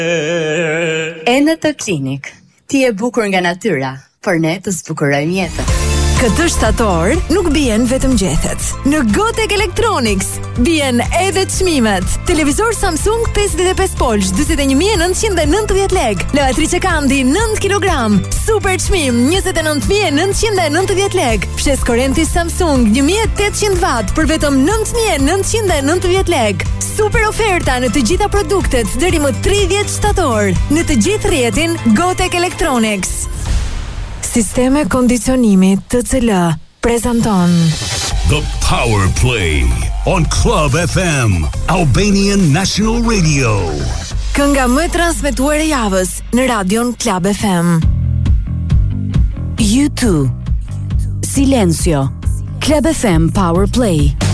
Enetë Klinik. Ti e bukur nga natyra, por ne të zbukurojmë jetën. Këtë shtator nuk bien vetëm gjethet. Në Gotek Electronics bien edhe çmimet. Televizor Samsung 55 polç 41.990 lek. Lavatrice Kandi 9 kg. Super çmim 29.990 lek. Fshes korrenti Samsung 1800 watt për vetëm 9.990 lek. Super oferta në të gjitha produktet deri më 30 shtator në të gjithë rrjetin Gotek Electronics. Sisteme kondicionimi TCL prezanton The Power Play on Club FM, Albanian National Radio. Kënga më e transmetuar e javës në radion Club FM. U2 Silencio. Club FM Power Play.